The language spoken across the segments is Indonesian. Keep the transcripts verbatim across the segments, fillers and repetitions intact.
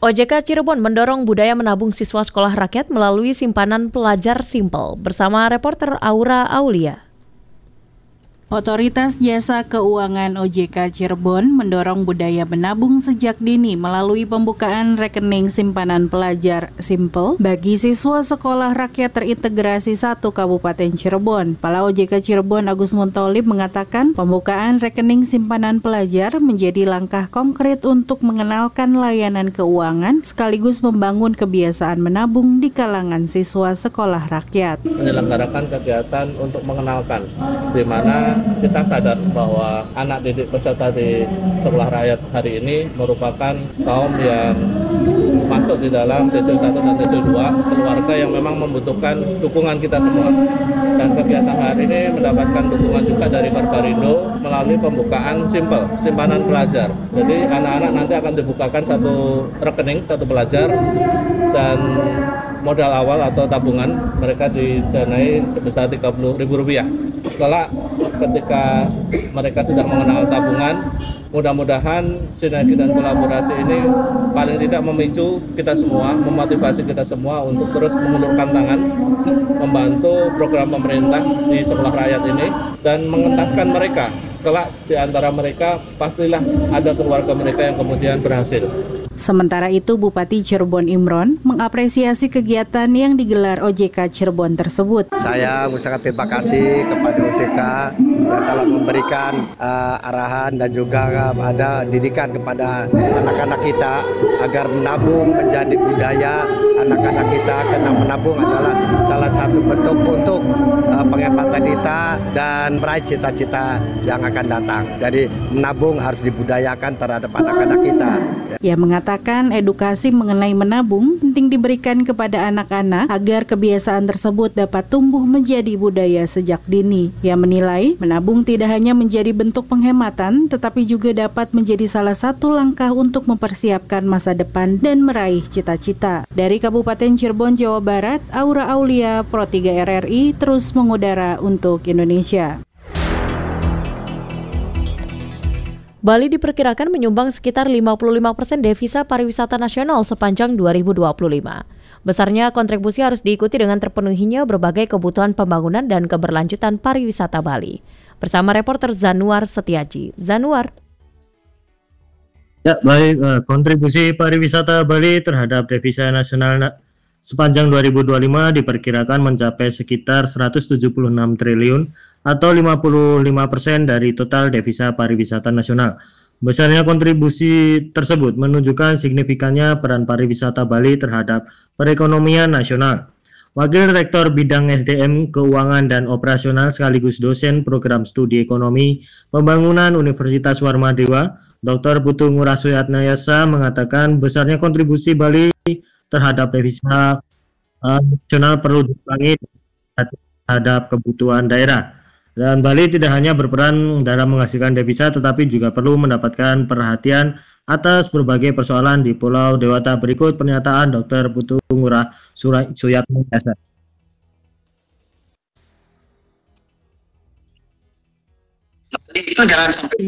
O J K Cirebon mendorong budaya menabung siswa sekolah rakyat melalui simpanan pelajar simpel bersama reporter Aura Aulia. Otoritas Jasa Keuangan O J K Cirebon mendorong budaya menabung sejak dini melalui pembukaan rekening simpanan pelajar simpel bagi siswa sekolah rakyat terintegrasi satu Kabupaten Cirebon. Kepala O J K Cirebon Agus Muntolib mengatakan pembukaan rekening simpanan pelajar menjadi langkah konkret untuk mengenalkan layanan keuangan sekaligus membangun kebiasaan menabung di kalangan siswa sekolah rakyat. Menyelenggarakan kegiatan untuk mengenalkan di mana kita sadar bahwa anak didik peserta di sekolah rakyat hari ini merupakan kaum yang masuk di dalam desil satu dan desil dua, keluarga yang memang membutuhkan dukungan kita semua. Dan kegiatan hari ini mendapatkan dukungan juga dari Barbarindo melalui pembukaan simpel, simpanan pelajar. Jadi anak-anak nanti akan dibukakan satu rekening, satu pelajar, dan modal awal atau tabungan mereka didanai sebesar tiga puluh ribu rupiah. Setelah ketika mereka sudah mengenal tabungan, mudah-mudahan sinergi dan kolaborasi ini paling tidak memicu kita semua, memotivasi kita semua untuk terus mengulurkan tangan, membantu program pemerintah di sekolah rakyat ini dan mengentaskan mereka. Kelak di antara mereka pastilah ada keluarga mereka yang kemudian berhasil. Sementara itu, Bupati Cirebon Imron mengapresiasi kegiatan yang digelar O J K Cirebon tersebut. Saya mengucapkan terima kasih kepada O J K yang telah memberikan uh, arahan dan juga uh, ada didikan kepada anak-anak kita agar menabung menjadi budaya anak-anak kita, karena menabung adalah salah satu bentuk untuk uh, penghematan kita dan meraih cita-cita yang akan datang. Jadi menabung harus dibudayakan terhadap anak-anak kita. Ia mengatakan edukasi mengenai menabung penting diberikan kepada anak-anak agar kebiasaan tersebut dapat tumbuh menjadi budaya sejak dini. Ia menilai menabung tidak hanya menjadi bentuk penghematan, tetapi juga dapat menjadi salah satu langkah untuk mempersiapkan masa depan dan meraih cita-cita. Dari Kabupaten Cirebon, Jawa Barat, Aura Aulia, Pro tiga R R I, terus mengudara untuk Indonesia. Bali diperkirakan menyumbang sekitar lima puluh lima persen devisa pariwisata nasional sepanjang dua ribu dua puluh lima. Besarnya kontribusi harus diikuti dengan terpenuhinya berbagai kebutuhan pembangunan dan keberlanjutan pariwisata Bali. Bersama reporter Zanuar Setiaji. Zanuar. Ya, baik. Kontribusi pariwisata Bali terhadap devisa nasional sepanjang dua ribu dua puluh lima diperkirakan mencapai sekitar seratus tujuh puluh enam triliun atau lima puluh lima persen dari total devisa pariwisata nasional. Besarnya kontribusi tersebut menunjukkan signifikannya peran pariwisata Bali terhadap perekonomian nasional. Wakil Rektor Bidang S D M, Keuangan dan Operasional sekaligus dosen Program Studi Ekonomi Pembangunan Universitas Warmadewa, Doktor Putu Ngurah-Suyatnayasa mengatakan besarnya kontribusi Bali terhadap devisa uh, nasional perlu dikurangi terhadap kebutuhan daerah. Dan Bali tidak hanya berperan dalam menghasilkan devisa, tetapi juga perlu mendapatkan perhatian atas berbagai persoalan di Pulau Dewata. Berikut pernyataan Doktor Putu Ngurah-Suyatnayasa. Itu jangan sampai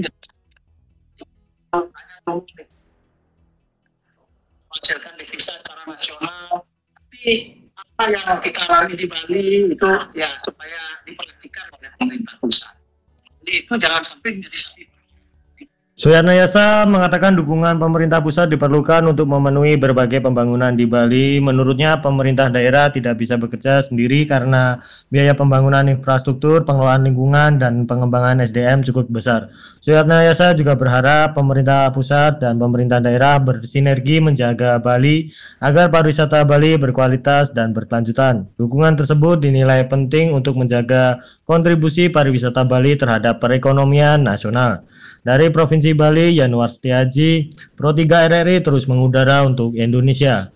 menghasilkan devisa secara nasional, tapi apa yang kita alami di Bali itu ya supaya diperhatikan oleh pemerintah pusat. Jadi itu jangan sampai menjadi satu. Suyatnayasa mengatakan dukungan pemerintah pusat diperlukan untuk memenuhi berbagai pembangunan di Bali. Menurutnya, pemerintah daerah tidak bisa bekerja sendiri karena biaya pembangunan infrastruktur, pengelolaan lingkungan, dan pengembangan S D M cukup besar. Suyatnayasa juga berharap pemerintah pusat dan pemerintah daerah bersinergi menjaga Bali agar pariwisata Bali berkualitas dan berkelanjutan. Dukungan tersebut dinilai penting untuk menjaga kontribusi pariwisata Bali terhadap perekonomian nasional. Dari Provinsi Bali, Yanuar Setiaji, Pro tiga R R I terus mengudara untuk Indonesia.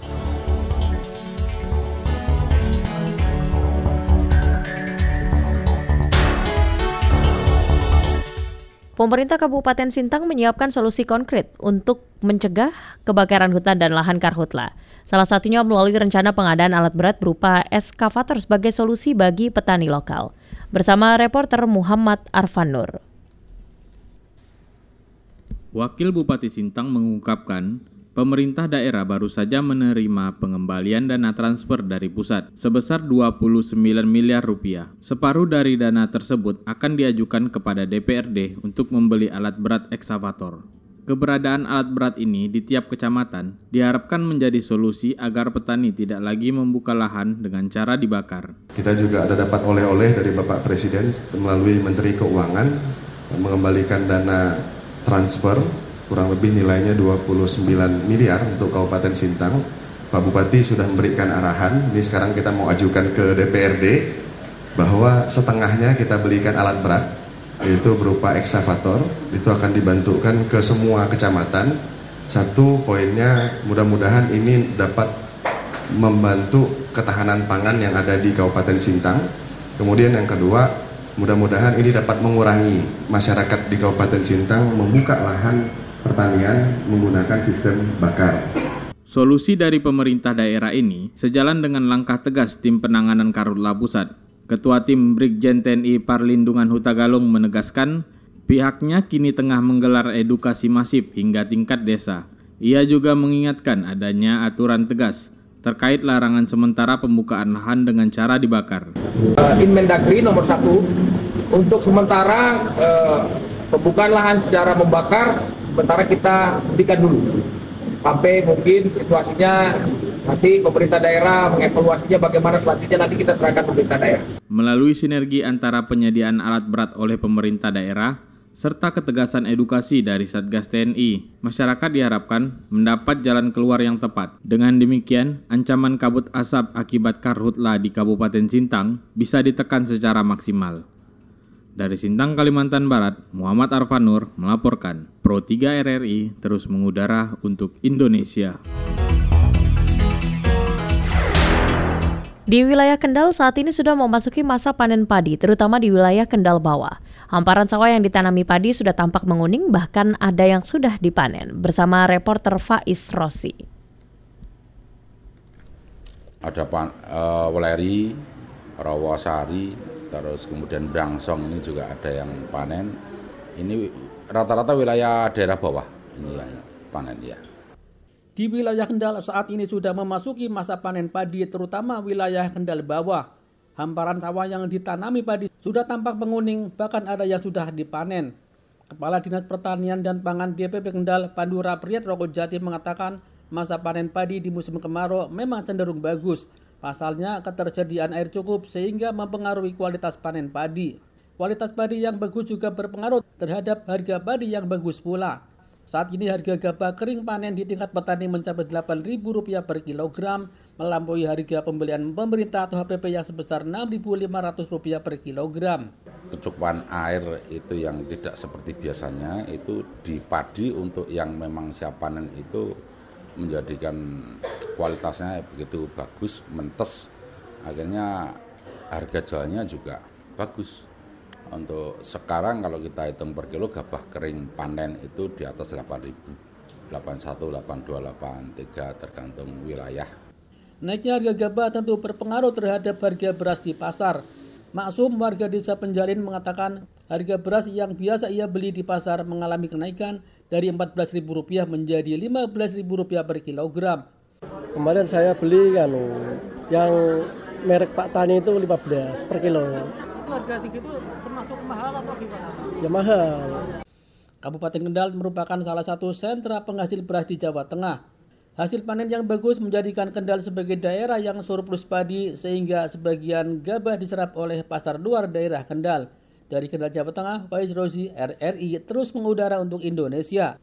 Pemerintah Kabupaten Sintang menyiapkan solusi konkret untuk mencegah kebakaran hutan dan lahan karhutla. Salah satunya melalui rencana pengadaan alat berat berupa eskavator sebagai solusi bagi petani lokal. Bersama reporter Muhammad Arfan Nur. Wakil Bupati Sintang mengungkapkan pemerintah daerah baru saja menerima pengembalian dana transfer dari pusat sebesar dua puluh sembilan miliar rupiah. Separuh dari dana tersebut akan diajukan kepada D P R D untuk membeli alat berat ekskavator. Keberadaan alat berat ini di tiap kecamatan diharapkan menjadi solusi agar petani tidak lagi membuka lahan dengan cara dibakar. Kita juga ada dapat oleh-oleh dari Bapak Presiden melalui Menteri Keuangan mengembalikan dana transfer kurang lebih nilainya dua puluh sembilan miliar untuk Kabupaten Sintang. Pak Bupati sudah memberikan arahan, ini sekarang kita mau ajukan ke D P R D bahwa setengahnya kita belikan alat berat, yaitu berupa ekskavator, itu akan dibantukan ke semua kecamatan. Satu poinnya mudah-mudahan ini dapat membantu ketahanan pangan yang ada di Kabupaten Sintang. Kemudian yang kedua, mudah-mudahan ini dapat mengurangi masyarakat di Kabupaten Sintang membuka lahan pertanian menggunakan sistem bakar. Solusi dari pemerintah daerah ini sejalan dengan langkah tegas tim penanganan Karhutla Pusat. Ketua Tim Brigjen T N I Parlindungan Huta Galung menegaskan pihaknya kini tengah menggelar edukasi masif hingga tingkat desa. Ia juga mengingatkan adanya aturan tegas terkait larangan sementara pembukaan lahan dengan cara dibakar. Uh, Inmendagri nomor satu untuk sementara uh, pembukaan lahan secara membakar sementara kita hentikan dulu sampai mungkin situasinya nanti pemerintah daerah mengevaluasinya bagaimana selanjutnya, nanti kita serahkan pemerintah daerah. Melalui sinergi antara penyediaan alat berat oleh pemerintah daerah serta ketegasan edukasi dari Satgas T N I, masyarakat diharapkan mendapat jalan keluar yang tepat. Dengan demikian, ancaman kabut asap akibat karhutla di Kabupaten Sintang bisa ditekan secara maksimal. Dari Sintang, Kalimantan Barat, Muhammad Arfanur melaporkan. Pro tiga R R I terus mengudara untuk Indonesia. Di wilayah Kendal saat ini sudah memasuki masa panen padi, terutama di wilayah Kendal bawah. Hamparan sawah yang ditanami padi sudah tampak menguning, bahkan ada yang sudah dipanen. Bersama reporter Faiz Rossi. Ada pan, uh, Weleri, Rawasari, terus kemudian Brangsong ini juga ada yang panen. Ini rata-rata wilayah daerah bawah ini yang panen ya. Di wilayah Kendal saat ini sudah memasuki masa panen padi, terutama wilayah Kendal bawah. Hamparan sawah yang ditanami padi sudah tampak menguning, bahkan ada yang sudah dipanen. Kepala Dinas Pertanian dan Pangan D P P Kendal, Pandura Priyatno Jati mengatakan masa panen padi di musim kemarau memang cenderung bagus. Pasalnya ketersediaan air cukup sehingga mempengaruhi kualitas panen padi. Kualitas padi yang bagus juga berpengaruh terhadap harga padi yang bagus pula. Saat ini harga gabah kering panen di tingkat petani mencapai delapan ribu rupiah per kilogram, melampaui harga pembelian pemerintah atau H P P yang sebesar enam ribu lima ratus rupiah per kilogram. Kecukupan air itu yang tidak seperti biasanya, itu di padi untuk yang memang siap panen itu menjadikan kualitasnya begitu bagus, mentes. Akhirnya harga jualnya juga bagus. Untuk sekarang kalau kita hitung per kilo gabah kering panen itu di atas delapan ribu, delapan puluh satu, delapan puluh dua, delapan puluh tiga tergantung wilayah. Naiknya harga gabah tentu berpengaruh terhadap harga beras di pasar. Maksum warga desa Penjalin mengatakan harga beras yang biasa ia beli di pasar mengalami kenaikan dari empat belas ribu rupiah menjadi lima belas ribu rupiah per kilogram. Kemarin saya beli kan yang merek Pak Tani itu lima belas per kilo. Harga segitu termasuk mahal atau gimana? Ya mahal. Kabupaten Kendal merupakan salah satu sentra penghasil beras di Jawa Tengah. Hasil panen yang bagus menjadikan Kendal sebagai daerah yang surplus padi sehingga sebagian gabah diserap oleh pasar luar daerah Kendal. Dari Kendal, Jawa Tengah, Faiz Rozi, R R I terus mengudara untuk Indonesia.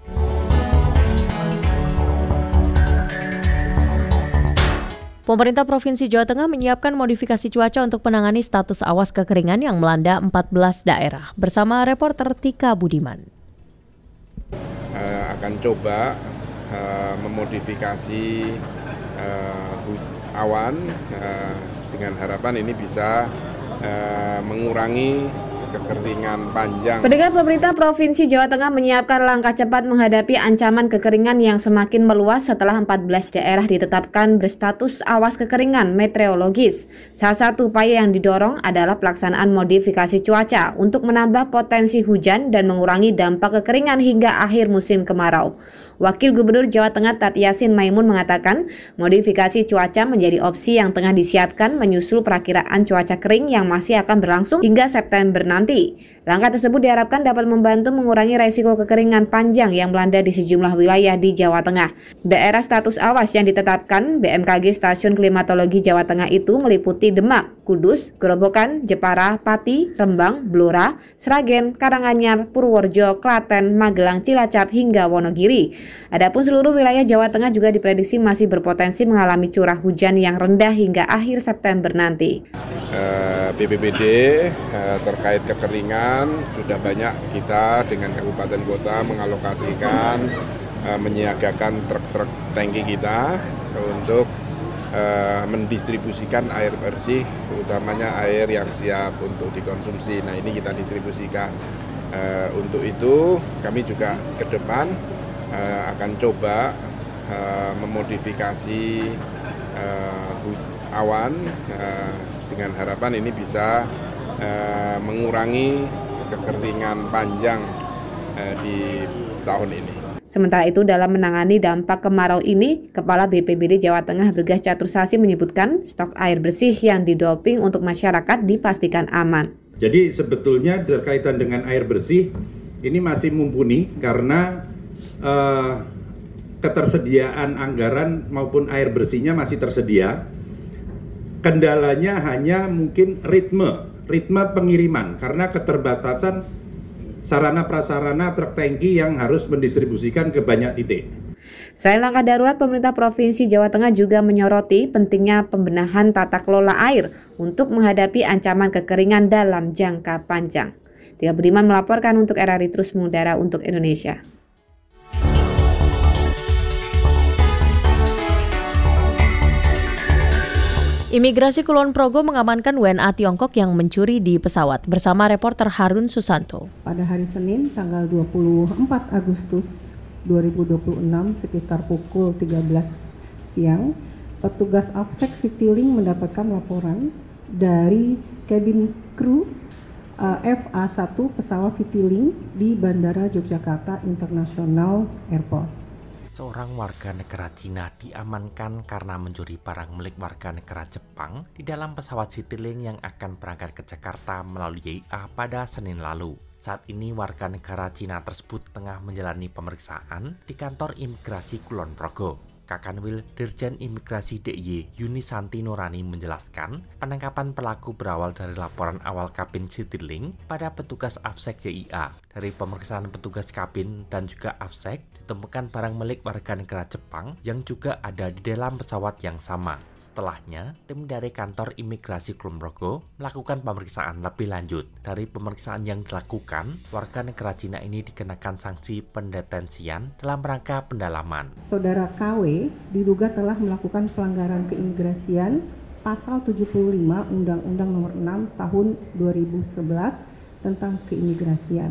Pemerintah Provinsi Jawa Tengah menyiapkan modifikasi cuaca untuk menangani status awas kekeringan yang melanda empat belas daerah. Bersama reporter Tika Budiman. Uh, akan coba uh, memodifikasi uh, awan uh, dengan harapan ini bisa uh, mengurangi kekeringan panjang. Pendengar, pemerintah Provinsi Jawa Tengah menyiapkan langkah cepat menghadapi ancaman kekeringan yang semakin meluas setelah empat belas daerah ditetapkan berstatus awas kekeringan meteorologis. Salah satu upaya yang didorong adalah pelaksanaan modifikasi cuaca untuk menambah potensi hujan dan mengurangi dampak kekeringan hingga akhir musim kemarau. Wakil Gubernur Jawa Tengah Tati Yasin Maimun mengatakan, modifikasi cuaca menjadi opsi yang tengah disiapkan menyusul perakiraan cuaca kering yang masih akan berlangsung hingga September nanti. Langkah tersebut diharapkan dapat membantu mengurangi resiko kekeringan panjang yang melanda di sejumlah wilayah di Jawa Tengah. Daerah status awas yang ditetapkan B M K G Stasiun Klimatologi Jawa Tengah itu meliputi Demak, Kudus, Gerobokan, Jepara, Pati, Rembang, Blora, Sragen, Karanganyar, Purworejo, Klaten, Magelang, Cilacap, hingga Wonogiri. Adapun seluruh wilayah Jawa Tengah juga diprediksi masih berpotensi mengalami curah hujan yang rendah hingga akhir September nanti. B P B D terkait kekeringan sudah banyak kita dengan kabupaten kota mengalokasikan, menyiagakan truk-truk tangki kita untuk mendistribusikan air bersih, utamanya air yang siap untuk dikonsumsi. Nah, ini kita distribusikan. Untuk itu kami juga ke depan akan coba memodifikasi awan dengan harapan ini bisa uh, mengurangi kekeringan panjang uh, di tahun ini. Sementara itu, dalam menangani dampak kemarau ini, Kepala B P B D Jawa Tengah Bergas Catursasi menyebutkan stok air bersih yang didoping untuk masyarakat dipastikan aman. Jadi sebetulnya berkaitan dengan air bersih ini masih mumpuni karena uh, ketersediaan anggaran maupun air bersihnya masih tersedia. Kendalanya hanya mungkin ritme, ritme pengiriman karena keterbatasan sarana prasarana truk tangki yang harus mendistribusikan ke banyak titik. Selain langkah darurat, pemerintah Provinsi Jawa Tengah juga menyoroti pentingnya pembenahan tata kelola air untuk menghadapi ancaman kekeringan dalam jangka panjang. Tia Budiman melaporkan untuk R R I Terus Mengudara untuk Indonesia. Imigrasi Kulon Progo mengamankan W N A Tiongkok yang mencuri di pesawat bersama reporter Harun Susanto. Pada hari Senin tanggal dua puluh empat Agustus dua ribu dua puluh enam sekitar pukul tiga belas siang, petugas Afsek Citylink mendapatkan laporan dari kabin kru uh, F A satu pesawat Citylink di Bandara Yogyakarta International Airport. Seorang warga negara Cina diamankan karena mencuri barang milik warga negara Jepang di dalam pesawat Citylink yang akan berangkat ke Jakarta melalui Y I A pada Senin lalu. Saat ini warga negara Cina tersebut tengah menjalani pemeriksaan di kantor imigrasi Kulon Progo. Kakanwil Dirjen Imigrasi D I Y Yunisanti Nurani menjelaskan penangkapan pelaku berawal dari laporan awal kabin Citylink pada petugas Afsek Y I A. Dari pemeriksaan petugas kabin dan juga Afsek ditemukan barang milik warga negara Jepang yang juga ada di dalam pesawat yang sama. Setelahnya, tim dari kantor imigrasi Kulon Progo melakukan pemeriksaan lebih lanjut. Dari pemeriksaan yang dilakukan, warga negara Cina ini dikenakan sanksi pendetensian dalam rangka pendalaman. Saudara K W diduga telah melakukan pelanggaran keimigrasian pasal tujuh puluh lima Undang-Undang Nomor enam Tahun dua ribu sebelas tentang keimigrasian,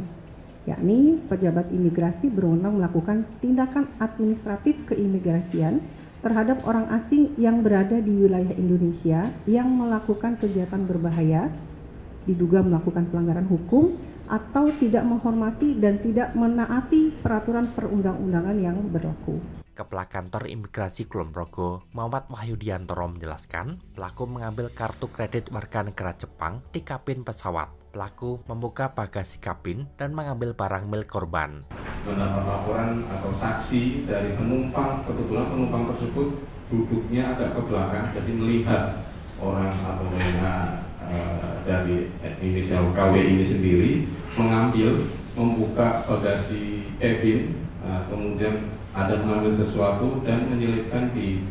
yakni pejabat imigrasi berwenang melakukan tindakan administratif keimigrasian terhadap orang asing yang berada di wilayah Indonesia yang melakukan kegiatan berbahaya, diduga melakukan pelanggaran hukum atau tidak menghormati dan tidak menaati peraturan perundang-undangan yang berlaku. Kepala Kantor Imigrasi Kulon Progo, Muhammad Wahyudiantoro menjelaskan, pelaku mengambil kartu kredit warga negara Jepang di kabin pesawat. Pelaku membuka bagasi kabin dan mengambil barang milik korban. Mendapat laporan atau saksi dari penumpang, kebetulan penumpang tersebut duduknya agak ke belakang, jadi melihat orang atau W N A uh, dari inisial K W ini sendiri mengambil, membuka bagasi kabin, uh, kemudian ada mengambil sesuatu dan menyelipkan di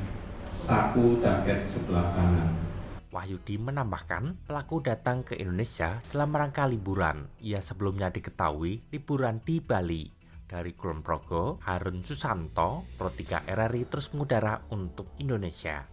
saku jaket sebelah kanan. Wahyudi menambahkan, pelaku datang ke Indonesia dalam rangka liburan. Ia sebelumnya diketahui liburan di Bali. Dari Kulon Progo, Harun Susanto, Pro tiga R R I Terus Mengudara untuk Indonesia.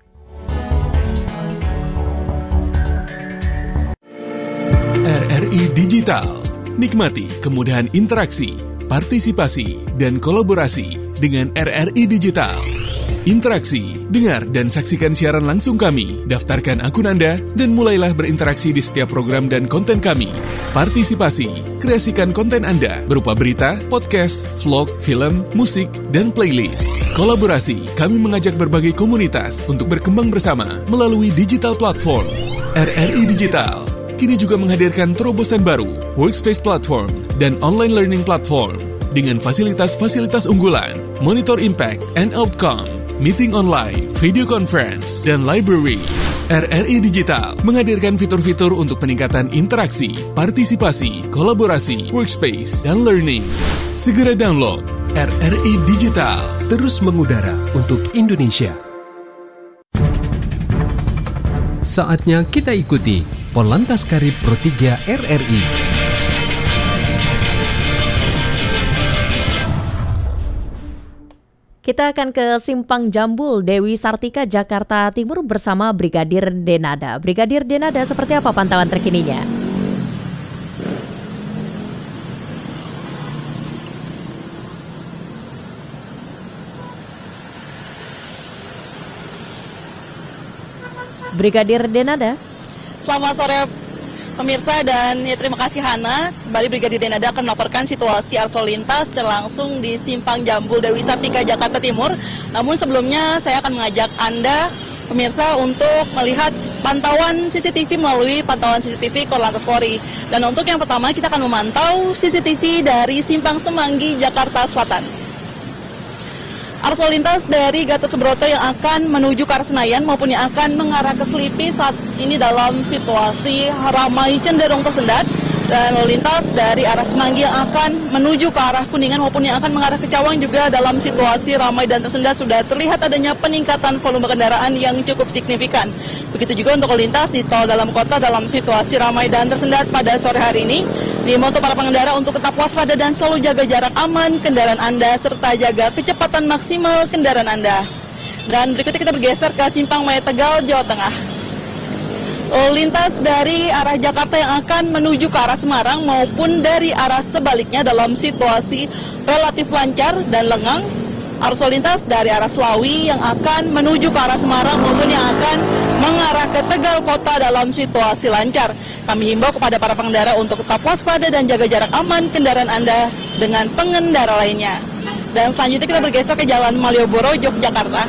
R R I Digital. Nikmati kemudahan interaksi, partisipasi, dan kolaborasi dengan R R I Digital. Interaksi, dengar dan saksikan siaran langsung kami. Daftarkan akun Anda dan mulailah berinteraksi di setiap program dan konten kami. Partisipasi, kreasikan konten Anda berupa berita, podcast, vlog, film, musik, dan playlist. Kolaborasi, kami mengajak berbagai komunitas untuk berkembang bersama melalui digital platform. R R I Digital kini juga menghadirkan terobosan baru, workspace platform, dan online learning platform dengan fasilitas-fasilitas unggulan, monitor impact and outcome, meeting online, video conference, dan library. R R I Digital menghadirkan fitur-fitur untuk peningkatan interaksi, partisipasi, kolaborasi, workspace, dan learning. Segera download R R I Digital. Terus mengudara untuk Indonesia. Saatnya kita ikuti Polantas Karib Pro tiga R R I. Kita akan ke Simpang Jambul, Dewi Sartika, Jakarta Timur bersama Brigadir Denada. Brigadir Denada, seperti apa pantauan terkininya? Brigadir Denada. Selamat sore pemirsa dan ya, terima kasih Hana. Kembali Brigadir Denada akan melaporkan situasi arus lalu lintas secara langsung di Simpang Jambul Dewi Sartika, Jakarta Timur. Namun sebelumnya saya akan mengajak Anda pemirsa untuk melihat pantauan C C T V melalui pantauan C C T V Korlantas Polri. Dan untuk yang pertama kita akan memantau C C T V dari Simpang Semanggi, Jakarta Selatan. Arus lalu lintas dari Gatot Subroto yang akan menuju ke arah Senayan maupun yang akan mengarah ke Selipi saat ini dalam situasi ramai cenderung tersendat, dan lalu lintas dari arah Semanggi yang akan menuju ke arah Kuningan maupun yang akan mengarah ke Cawang juga dalam situasi ramai dan tersendat. Sudah terlihat adanya peningkatan volume kendaraan yang cukup signifikan. Begitu juga untuk lalu lintas di tol dalam kota dalam situasi ramai dan tersendat pada sore hari ini. Diimbau untuk para pengendara untuk tetap waspada dan selalu jaga jarak aman kendaraan Anda serta jaga kecepatan maksimal kendaraan Anda. Dan berikutnya kita bergeser ke Simpang Maya Tegal, Jawa Tengah. Lalu lintas dari arah Jakarta yang akan menuju ke arah Semarang maupun dari arah sebaliknya dalam situasi relatif lancar dan lengang. Arus lalu lintas dari arah Selawi yang akan menuju ke arah Semarang maupun yang akan mengarah ke Tegal Kota dalam situasi lancar. Kami himbau kepada para pengendara untuk tetap waspada dan jaga jarak aman kendaraan Anda dengan pengendara lainnya. Dan selanjutnya kita bergeser ke Jalan Malioboro, Yogyakarta.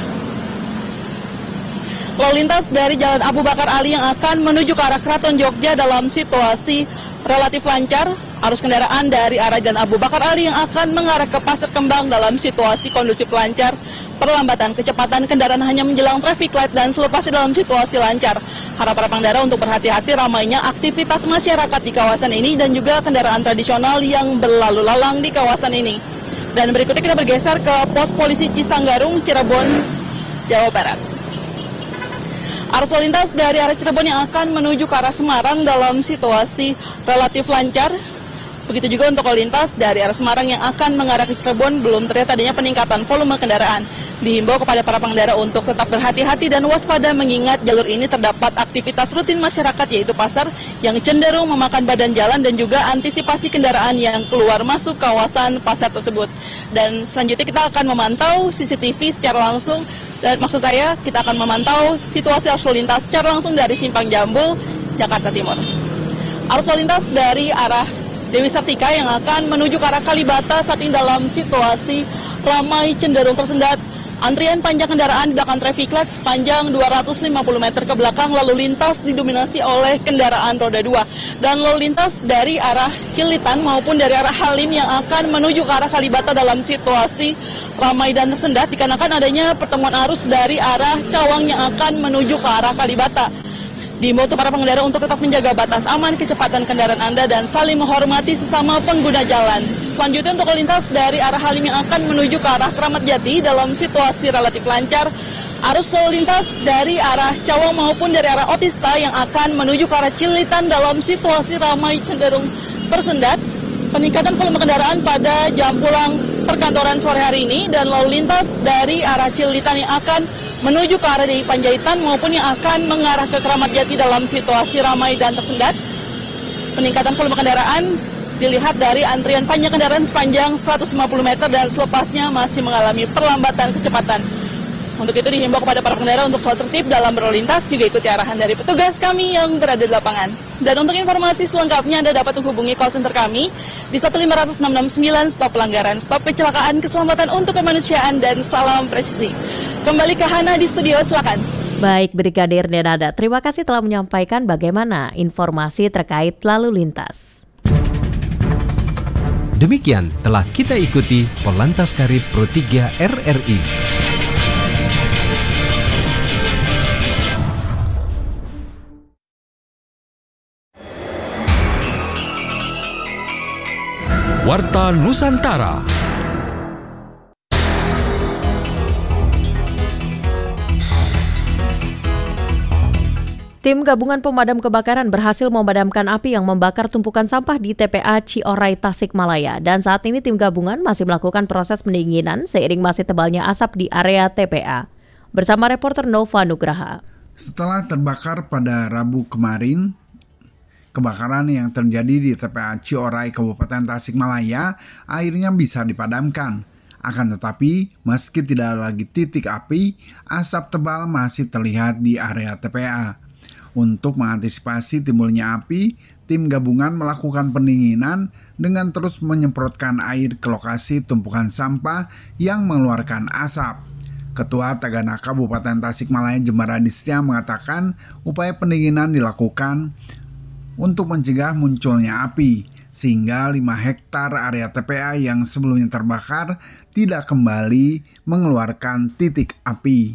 Lalu lintas dari Jalan Abu Bakar Ali yang akan menuju ke arah Keraton Jogja dalam situasi relatif lancar. Arus kendaraan dari arah Jalan Abu Bakar Ali yang akan mengarah ke Pasar Kembang dalam situasi kondusif lancar. Perlambatan kecepatan kendaraan hanya menjelang traffic light dan selepasnya dalam situasi lancar. Harap para pengendara untuk berhati-hati ramainya aktivitas masyarakat di kawasan ini dan juga kendaraan tradisional yang berlalu lalang di kawasan ini. Dan berikutnya kita bergeser ke pos polisi Cisanggarung, Cirebon, Jawa Barat. Arus lalu lintas dari arah Cirebon yang akan menuju ke arah Semarang dalam situasi relatif lancar. Begitu juga untuk lalu lintas dari arah Semarang yang akan mengarah ke Cirebon belum terlihat adanya peningkatan volume kendaraan. Dihimbau kepada para pengendara untuk tetap berhati-hati dan waspada mengingat jalur ini terdapat aktivitas rutin masyarakat yaitu pasar yang cenderung memakan badan jalan dan juga antisipasi kendaraan yang keluar masuk kawasan pasar tersebut. Dan selanjutnya kita akan memantau C C T V secara langsung, dan maksud saya kita akan memantau situasi arus lalu lintas secara langsung dari Simpang Jambul, Jakarta Timur. Arus lalu lintas dari arah Dewi Sartika yang akan menuju ke arah Kalibata saat ini dalam situasi ramai cenderung tersendat. Antrian panjang kendaraan di belakang traffic light sepanjang dua ratus lima puluh meter ke belakang, lalu lintas didominasi oleh kendaraan roda dua. Dan lalu lintas dari arah Cilitan maupun dari arah Halim yang akan menuju ke arah Kalibata dalam situasi ramai dan tersendat dikarenakan adanya pertemuan arus dari arah Cawang yang akan menuju ke arah Kalibata. Diimbau untuk para pengendara untuk tetap menjaga batas aman kecepatan kendaraan Anda dan saling menghormati sesama pengguna jalan. Selanjutnya untuk lalu lintas dari arah Halim yang akan menuju ke arah Kramat Jati dalam situasi relatif lancar. Arus lalu lintas dari arah Cawang maupun dari arah Otista yang akan menuju ke arah Cilitan dalam situasi ramai cenderung tersendat. Peningkatan volume kendaraan pada jam pulang perkantoran sore hari ini, dan lalu lintas dari arah Cilitan yang akan menuju ke arah di Panjaitan maupun yang akan mengarah ke Kramat Jati dalam situasi ramai dan tersendat. Peningkatan volume kendaraan dilihat dari antrian panjang kendaraan sepanjang seratus lima puluh meter dan selepasnya masih mengalami perlambatan kecepatan. Untuk itu dihimbau kepada para pengendara untuk selalu tertib dalam berlalu lintas, juga ikuti arahan dari petugas kami yang berada di lapangan. Dan untuk informasi selengkapnya Anda dapat menghubungi call center kami di satu lima nol nol enam enam sembilan, stop pelanggaran, stop kecelakaan, keselamatan untuk kemanusiaan, dan salam presisi. Kembali ke Hana di studio, silakan. Baik, Brigadir Denada, terima kasih telah menyampaikan bagaimana informasi terkait lalu lintas. Demikian telah kita ikuti Polantas Karib Pro tiga R R I. Warta Nusantara. Tim gabungan pemadam kebakaran berhasil memadamkan api yang membakar tumpukan sampah di T P A Ciorai, Tasikmalaya. Dan saat ini tim gabungan masih melakukan proses pendinginan seiring masih tebalnya asap di area T P A. Bersama reporter Nova Nugraha. Setelah terbakar pada Rabu kemarin, kebakaran yang terjadi di T P A Ciorai, Kabupaten Tasikmalaya, akhirnya bisa dipadamkan. Akan tetapi, meski tidak ada lagi titik api, asap tebal masih terlihat di area T P A. Untuk mengantisipasi timbulnya api, tim gabungan melakukan pendinginan dengan terus menyemprotkan air ke lokasi tumpukan sampah yang mengeluarkan asap. Ketua Tagana Kabupaten Tasikmalaya Jembaradisya mengatakan upaya pendinginan dilakukan untuk mencegah munculnya api, sehingga lima hektar area T P A yang sebelumnya terbakar tidak kembali mengeluarkan titik api.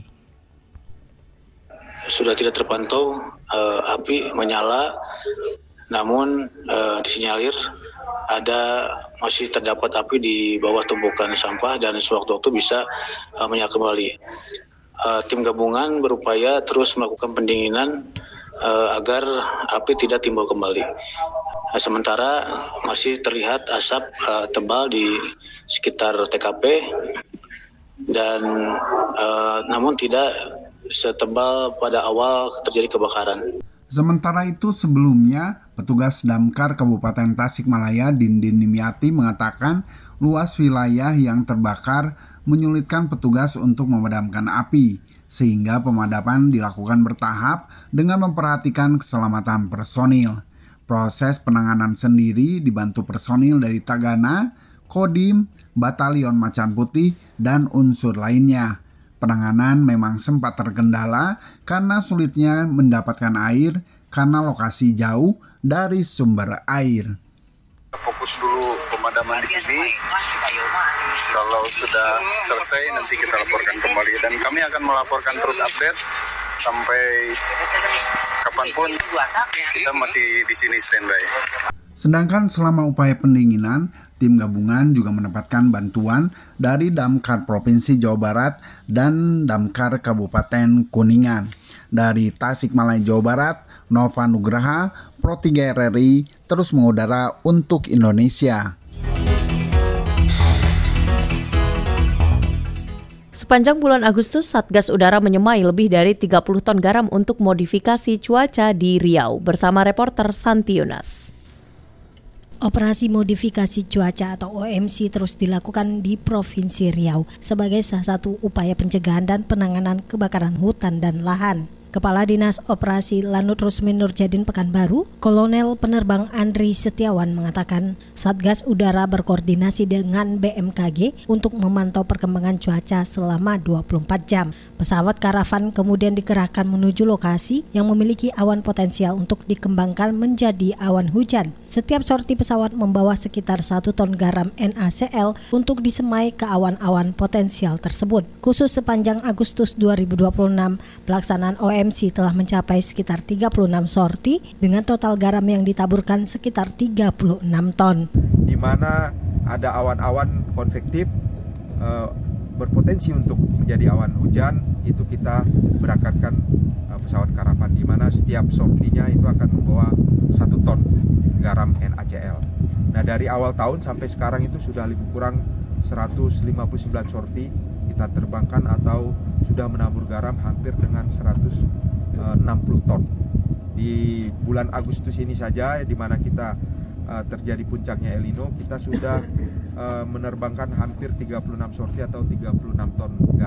Sudah tidak terpantau uh, api menyala, namun uh, disinyalir ada masih terdapat api di bawah tumpukan sampah dan sewaktu-waktu bisa uh, menyala kembali. Uh, tim gabungan berupaya terus melakukan pendinginan uh, agar api tidak timbul kembali. Uh, sementara masih terlihat asap uh, tebal di sekitar T K P dan uh, namun tidak setebal pada awal terjadi kebakaran. Sementara itu sebelumnya, petugas Damkar Kabupaten Tasikmalaya Dindin Nimiati mengatakan luas wilayah yang terbakar menyulitkan petugas untuk memadamkan api, sehingga pemadaman dilakukan bertahap dengan memperhatikan keselamatan personil. Proses penanganan sendiri dibantu personil dari Tagana, Kodim, Batalion Macan Putih, dan unsur lainnya. Penanganan memang sempat terkendala karena sulitnya mendapatkan air karena lokasi jauh dari sumber air. Fokus dulu pemadaman di sini. Kalau sudah selesai nanti kita laporkan kembali dan kami akan melaporkan terus update sampai kapanpun kita masih di sini standby. Sedangkan selama upaya pendinginan, tim gabungan juga mendapatkan bantuan dari Damkar Provinsi Jawa Barat dan Damkar Kabupaten Kuningan. Dari Tasikmalaya, Jawa Barat, Nova Nugraha, Pro tiga R R I, terus mengudara untuk Indonesia. Sepanjang bulan Agustus, Satgas Udara menyemai lebih dari tiga puluh ton garam untuk modifikasi cuaca di Riau. Bersama reporter Santi Yunas. Operasi modifikasi cuaca atau O M C terus dilakukan di Provinsi Riau sebagai salah satu upaya pencegahan dan penanganan kebakaran hutan dan lahan. Kepala Dinas Operasi Lanut Rusmin Nurjadin Pekanbaru, Kolonel Penerbang Andri Setiawan mengatakan Satgas Udara berkoordinasi dengan B M K G untuk memantau perkembangan cuaca selama dua puluh empat jam. Pesawat karavan kemudian dikerahkan menuju lokasi yang memiliki awan potensial untuk dikembangkan menjadi awan hujan. Setiap sorti pesawat membawa sekitar satu ton garam N A C L untuk disemai ke awan-awan potensial tersebut. Khusus sepanjang Agustus dua ribu dua puluh enam, pelaksanaan O M C telah mencapai sekitar tiga puluh enam sorti dengan total garam yang ditaburkan sekitar tiga puluh enam ton. Di mana ada awan-awan konvektif uh, berpotensi untuk menjadi awan hujan, itu kita berangkatkan uh, pesawat karavan di mana setiap sortinya itu akan membawa satu ton garam N A C L. Nah, dari awal tahun sampai sekarang itu sudah lebih kurang seratus lima puluh sembilan sorti kita terbangkan atau sudah menabur garam hampir dengan seratus enam puluh ton. Di bulan Agustus ini saja di mana kita uh, terjadi puncaknya El Nino, kita sudah uh, menerbangkan hampir tiga puluh enam sorti atau tiga puluh enam ton garam.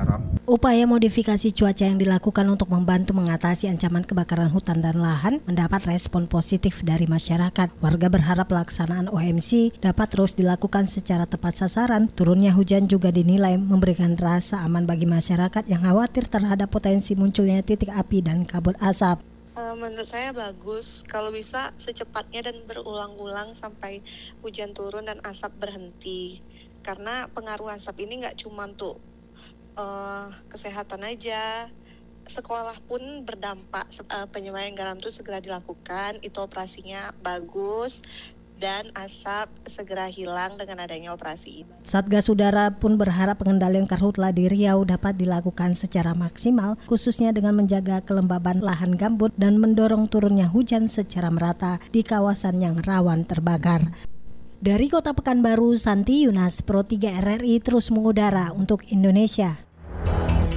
Upaya modifikasi cuaca yang dilakukan untuk membantu mengatasi ancaman kebakaran hutan dan lahan mendapat respon positif dari masyarakat. Warga berharap pelaksanaan O M C dapat terus dilakukan secara tepat sasaran. Turunnya hujan juga dinilai memberikan rasa aman bagi masyarakat yang khawatir terhadap potensi munculnya titik api dan kabut asap. Menurut saya bagus, kalau bisa secepatnya dan berulang-ulang sampai hujan turun dan asap berhenti. Karena pengaruh asap ini nggak cuma untuk Uh, kesehatan aja, sekolah pun berdampak. Uh, penyemayan garam itu segera dilakukan, itu operasinya bagus dan asap segera hilang dengan adanya operasi ini. Satgas Udara pun berharap pengendalian karhutla di Riau dapat dilakukan secara maksimal, khususnya dengan menjaga kelembaban lahan gambut dan mendorong turunnya hujan secara merata di kawasan yang rawan terbakar. Dari Kota Pekanbaru, Santi Yunas, Pro tiga R R I terus mengudara untuk Indonesia.